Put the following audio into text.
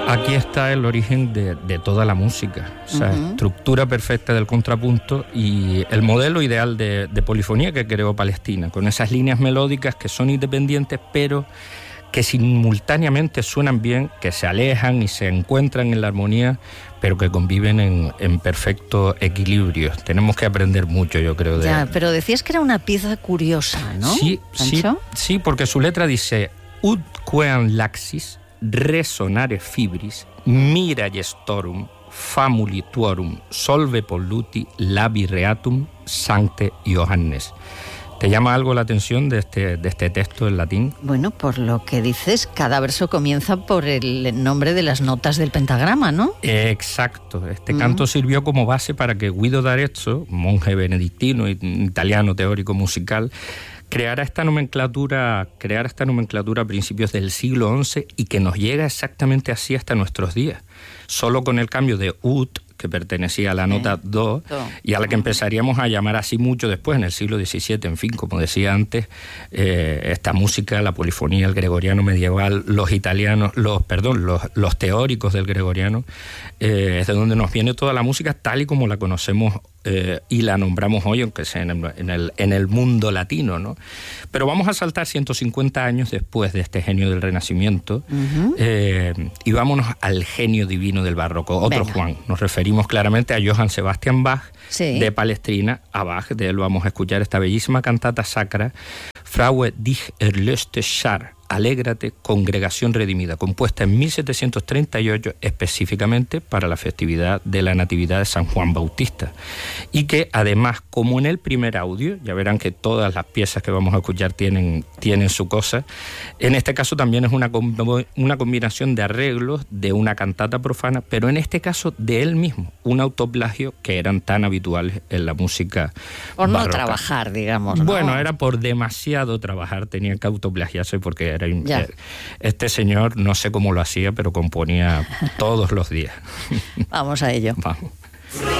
Aquí está el origen de toda la música, o sea, estructura perfecta del contrapunto y el modelo ideal de polifonía que creó Palestina, con esas líneas melódicas que son independientes, pero que simultáneamente suenan bien, que se alejan y se encuentran en la armonía, pero que conviven en perfecto equilibrio. Tenemos que aprender mucho, yo creo. Ya, pero decías que era una pieza curiosa, ¿no? Sí, porque su letra dice ut queam laxis resonare fibris mira gestorum famuli tuorum solve polluti labi reatum sancte Johannes. ¿Te llama algo la atención de este texto en latín? Bueno, por lo que dices, cada verso comienza por el nombre de las notas del pentagrama, ¿no? Exacto. Este canto sirvió como base para que Guido d'Arezzo, monje benedictino, italiano teórico musical, creara esta nomenclatura a principios del siglo XI y que nos llega exactamente así hasta nuestros días. Solo con el cambio de ut, que pertenecía a la nota do, y a la que empezaríamos a llamar así mucho después, en el siglo XVII, en fin, como decía antes, esta música, la polifonía, el gregoriano medieval, los teóricos del gregoriano, es de donde nos viene toda la música tal y como la conocemos y la nombramos hoy, aunque sea en el mundo latino, ¿no? Pero vamos a saltar 150 años después de este genio del Renacimiento y vámonos al genio divino del barroco, otro Venga. Juan. Nos referimos claramente a Johann Sebastian Bach, de Palestrina a Bach. De él vamos a escuchar esta bellísima cantata sacra, Fraue dich erlöste Schar, Alégrate, Congregación Redimida, compuesta en 1738 específicamente para la festividad de la Natividad de San Juan Bautista, y que además, como en el primer audio, ya verán que todas las piezas que vamos a escuchar tienen su cosa, en este caso también es una combinación de arreglos de una cantata profana, pero en este caso de él mismo, un autoplagio que eran tan habituales en la música por barroca. No trabajar, digamos, ¿no? Bueno, era por demasiado trabajar, tenía que autoplagiarse porque este señor, no sé cómo lo hacía, pero componía todos los días. Vamos a ello. Vamos.